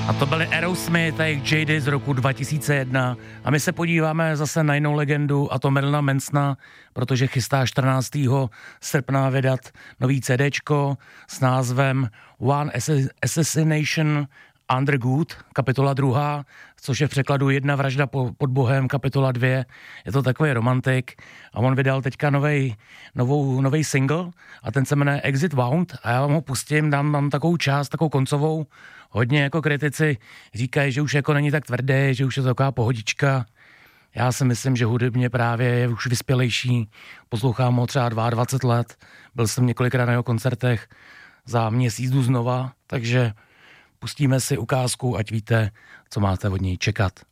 A to byly Aerosmith a jejich JD z roku 2001. A my se podíváme zase na jinou legendu, a to Marilynna Mansona, protože chystá 14. srpna vydat nový CDčko s názvem One Assassination Under God, kapitola 2, což je v překladu Jedna vražda pod Bohem, kapitola 2. Je to takový romantik a on vydal teďka nový single a ten se jmenuje Exit Wound a já vám ho pustím, dám takovou část, takovou koncovou. Hodně jako kritici říkají, že už jako není tak tvrdý, že už je to taková pohodička. Já si myslím, že hudebně právě je už vyspělejší. Poslouchám ho třeba 22 let. Byl jsem několikrát na jeho koncertech, za měsíc jdu znova, takže pustíme si ukázku, ať víte, co máte od něj čekat.